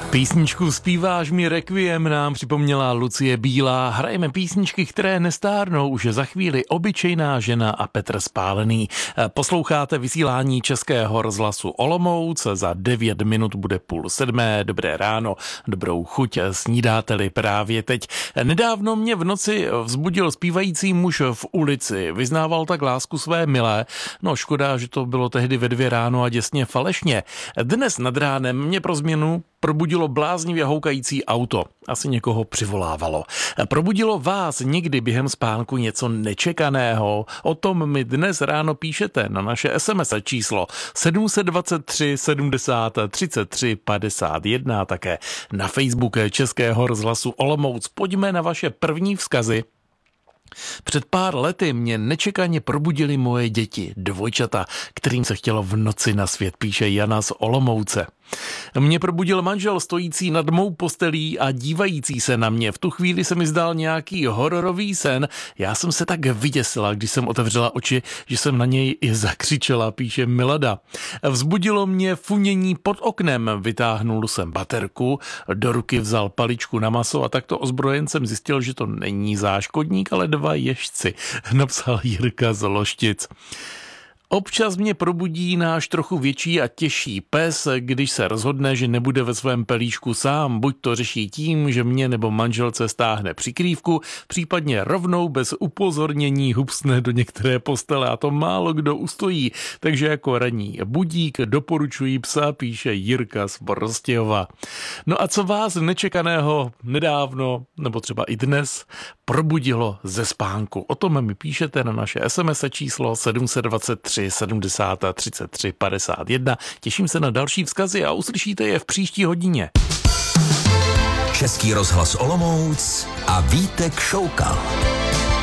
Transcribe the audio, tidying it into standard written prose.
Písničku Zpíváš mi requiem nám připomněla Lucie Bílá. Hrajeme písničky, které nestárnou, už je za chvíli Obyčejná žena a Petr Spálený. Posloucháte vysílání Českého rozhlasu Olomouc, za 9 minut bude 6:30. Dobré ráno, dobrou chuť, snídáte-li právě teď. Nedávno mě v noci vzbudil zpívající muž v ulici. Vyznával tak lásku své milé. No škoda, že to bylo tehdy ve 2 ráno a děsně falešně. Dnes nad ránem mě pro změnu probudilo bláznivě houkající auto. Asi někoho přivolávalo. Probudilo vás někdy během spánku něco nečekaného? O tom mi dnes ráno píšete na naše SMS číslo 723 70 33 51, také na Facebook Českého rozhlasu Olomouc. Pojďme na vaše první vzkazy. Před pár lety mě nečekaně probudili moje děti, dvojčata, kterým se chtělo v noci na svět, píše Jana z Olomouce. Mě probudil manžel stojící nad mou postelí a dívající se na mě. V tu chvíli se mi zdál nějaký hororový sen. Já jsem se tak vyděsila, když jsem otevřela oči, že jsem na něj i zakřičela, píše Milada. Vzbudilo mě funění pod oknem. Vytáhnul jsem baterku, do ruky vzal paličku na maso a takto ozbrojen jsem zjistil, že to není záškodník, ale 2 ježci, napsal Jirka z Loštic. Občas mě probudí náš trochu větší a těžší pes, když se rozhodne, že nebude ve svém pelíšku sám. Buď to řeší tím, že mě nebo manželce stáhne přikrývku, případně rovnou bez upozornění hupsne do některé postele a to málo kdo ustojí. Takže jako ranní budík doporučuji psa, píše Jirka z Prostějova. No a co vás nečekaného nedávno, nebo třeba i dnes, probudilo ze spánku? O tom mi píšete na naše SMS číslo 723 70 33 51. Těším se na další vzkazy a uslyšíte je v příští hodině. Český rozhlas Olomouc a Vítek Šoukal.